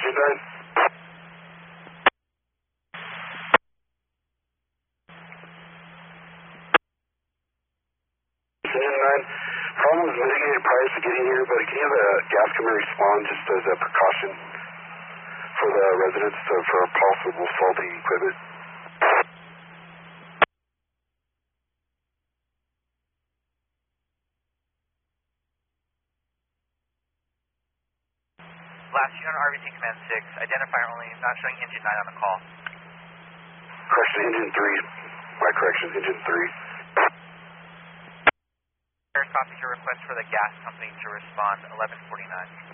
Countryside. Problems mitigated prior to getting here, but can you have a gas company respond just as a precaution for the residents for possible faulty equipment? Last unit RVT Command 6, identifier only, not showing engine 9 on the call. Correction, engine 3. My correction, engine 3. Copies your request for the gas company to respond, 1149.